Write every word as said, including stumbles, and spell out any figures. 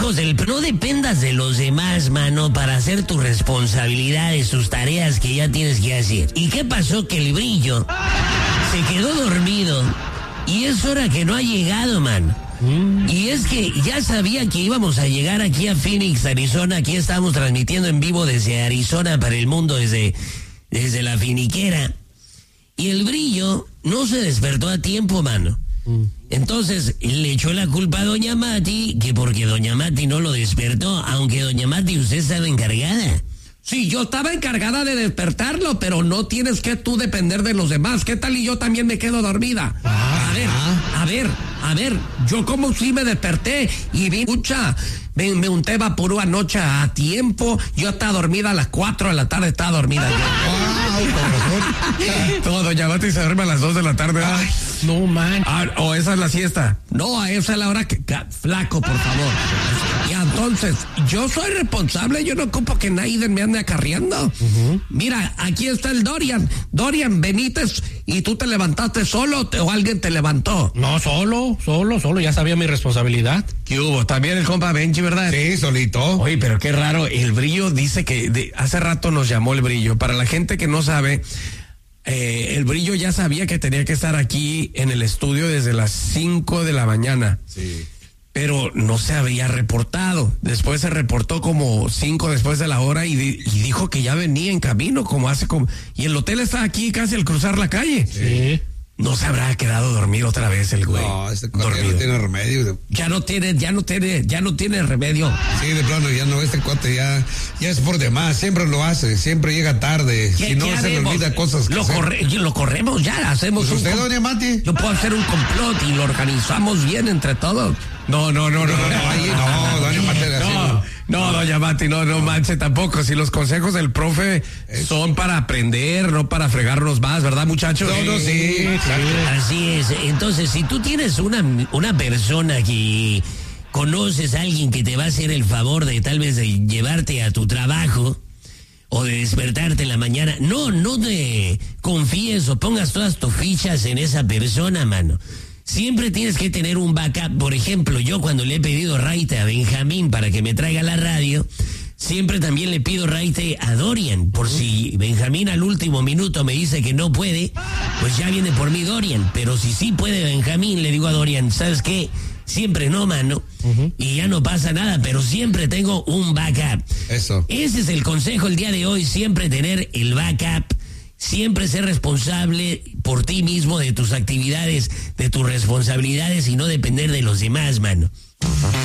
consejos del... No dependas de los demás, mano, para hacer tus responsabilidades, tus tareas que ya tienes que hacer. ¿Y qué pasó? Que el Brillo se quedó dormido y es hora que no ha llegado, man. Mm. Y es que ya sabía que íbamos a llegar aquí a Phoenix, Arizona. Aquí estamos transmitiendo en vivo desde Arizona para el mundo, desde, desde la finiquera. Y el Brillo no se despertó a tiempo, mano. Mm. Entonces le echó la culpa a doña Mati, que porque doña Mati no lo despertó, aunque doña Mati usted estaba encargada. Sí, yo estaba encargada de despertarlo, pero no tienes que tú depender de los demás. ¿Qué tal y yo también me quedo dormida? Ah, a ver, a ver, a ver, yo como si me desperté y vi, escucha, me, me unté vaporú anoche a tiempo. Yo estaba dormida a las cuatro de la tarde, estaba dormida. Wow, todo, doña Mati se duerme a las dos de la tarde. Ay, no, man. Ah, o esa es la siesta. No, a esa es la hora que... Flaco, por favor. Y entonces, yo soy responsable, yo no ocupo que nadie me ande acarreando. Uh-huh. Mira, aquí está el Dorian. Dorian Benítez, ¿y tú te levantaste solo o alguien te levantó? No, solo, solo, solo, ya sabía mi responsabilidad. ¿Qué hubo? También el compa Benchi, ¿verdad? Sí, solito. Oye, pero qué raro, el Brillo dice que de, hace rato nos llamó el Brillo. Para la gente que no sabe, eh, el Brillo ya sabía que tenía que estar aquí en el estudio desde las cinco de la mañana. Sí. Pero no se había reportado. Después se reportó como cinco después de la hora y, di, y dijo que ya venía en camino, como hace como... Y el hotel está aquí casi al cruzar la calle. Sí. No se habrá quedado dormido otra vez el güey. No, este cuate ya no tiene remedio. Ya no tiene, ya no tiene, ya no tiene remedio. Sí, de plano, ya no, este cuate ya, ya es por demás, siempre lo hace, siempre llega tarde. Si no se le olvida cosas que lo, corre, lo corremos ya, hacemos pues un... ¿Usted, doña Mati? Yo puedo hacer un complot y lo organizamos bien entre todos. No, no, no, no, no, no, no, doña Mati. No, no, doña Mati, no, no manche tampoco. Si los consejos del profe son para aprender, no para fregarnos más, ¿verdad, muchachos? No, no, sí, claro. Así es. Entonces, si tú tienes una, una persona que conoces a alguien que te va a hacer el favor de tal vez de llevarte a tu trabajo o de despertarte en la mañana, no, no te confíes o pongas todas tus fichas en esa persona, mano. Siempre tienes que tener un backup. Por ejemplo, yo cuando le he pedido raite a Benjamín para que me traiga la radio, siempre también le pido raite a Dorian. Por si Benjamín al último minuto me dice que no puede, pues ya viene por mí Dorian. Pero si sí puede Benjamín, le digo a Dorian, ¿sabes qué? Siempre no, mano. Uh-huh. Y ya no pasa nada, pero siempre tengo un backup. Eso. Ese es el consejo el día de hoy, siempre tener el backup. Siempre ser responsable por ti mismo, de tus actividades, de tus responsabilidades y no depender de los demás, mano.